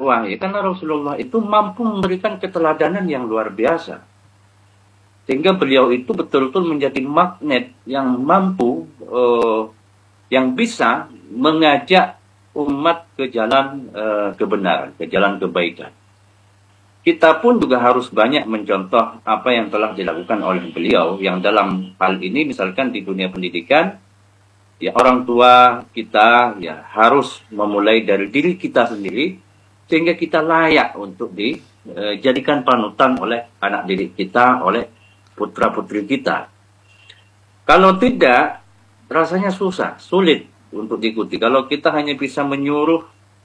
dakwah ya, karena Rasulullah itu mampu memberikan keteladanan yang luar biasa. Sehingga beliau itu betul-betul menjadi magnet yang mampu, yang bisa mengajak umat ke jalan kebenaran, ke jalan kebaikan. Kita pun juga harus banyak mencontoh apa yang telah dilakukan oleh beliau, yang dalam hal ini misalkan di dunia pendidikan, ya orang tua kita ya harus memulai dari diri kita sendiri, sehingga kita layak untuk dijadikan panutan oleh anak didik kita, oleh putra-putri kita. Kalau tidak, rasanya susah, sulit untuk diikuti. Kalau kita hanya bisa menyuruh,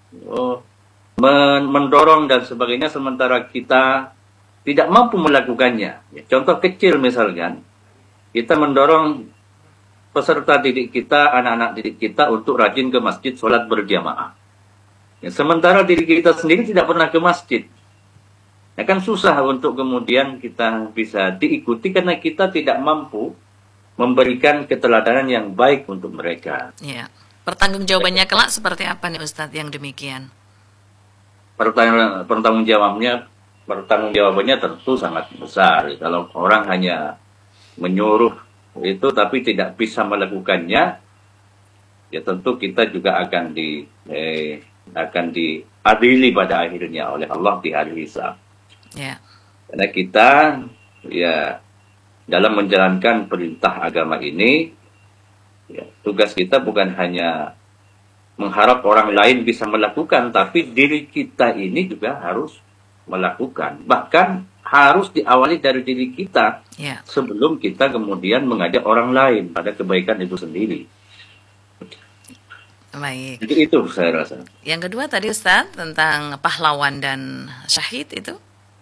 mendorong dan sebagainya, sementara kita tidak mampu melakukannya. Ya, contoh kecil misalkan, kita mendorong peserta didik kita, anak-anak didik kita untuk rajin ke masjid, sholat berjamaah. Ya, sementara diri kita sendiri tidak pernah ke masjid. Ya kan susah untuk kemudian kita bisa diikuti karena kita tidak mampu memberikan keteladanan yang baik untuk mereka. Ya. Pertanggungjawabannya kelak seperti apa nih Ustadz yang demikian? Pertanggungjawabannya tentu sangat besar. Kalau orang hanya menyuruh itu tapi tidak bisa melakukannya, ya tentu kita juga akan diadili pada akhirnya oleh Allah di hari hisab. Yeah. Karena kita ya dalam menjalankan perintah agama ini, ya, tugas kita bukan hanya mengharap orang lain bisa melakukan, tapi diri kita ini juga harus melakukan. Bahkan harus diawali dari diri kita, yeah, sebelum kita kemudian mengajak orang lain pada kebaikan itu sendiri. Baik. Jadi itu saya rasa. Yang kedua tadi Ustadz tentang pahlawan dan syahid itu.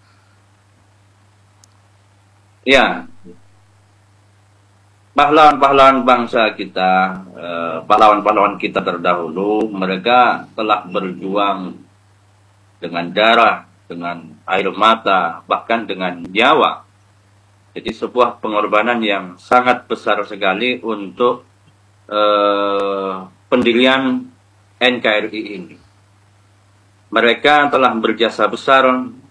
Ya, pahlawan-pahlawan bangsa kita, pahlawan-pahlawan kita terdahulu, mereka telah berjuang dengan darah, dengan air mata, bahkan dengan nyawa. Jadi sebuah pengorbanan yang sangat besar sekali untuk pendirian NKRI ini. Mereka telah berjasa besar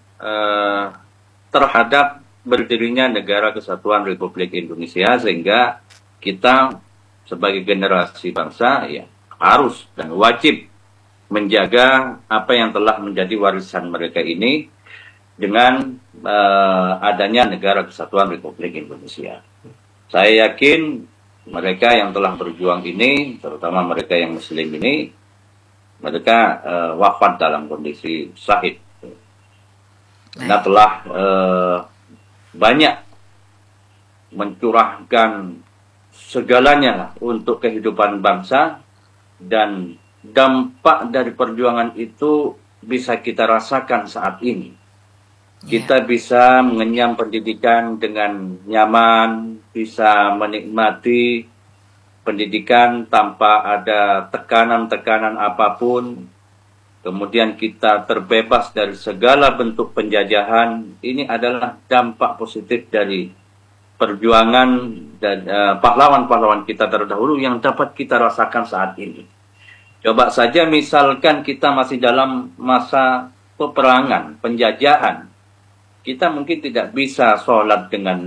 terhadap berdirinya Negara Kesatuan Republik Indonesia, sehingga kita sebagai generasi bangsa ya harus dan wajib menjaga apa yang telah menjadi warisan mereka ini dengan adanya Negara Kesatuan Republik Indonesia. Saya yakin mereka yang telah berjuang ini, terutama mereka yang Muslim ini, mereka wafat dalam kondisi syahid. Karena telah banyak mencurahkan segalanya untuk kehidupan bangsa, dan dampak dari perjuangan itu bisa kita rasakan saat ini. Kita bisa mengenyam pendidikan dengan nyaman, bisa menikmati pendidikan tanpa ada tekanan-tekanan apapun. Kemudian kita terbebas dari segala bentuk penjajahan. Ini adalah dampak positif dari perjuangan dan pahlawan-pahlawan kita terdahulu yang dapat kita rasakan saat ini. Coba saja misalkan kita masih dalam masa peperangan, penjajahan. Kita mungkin tidak bisa sholat dengan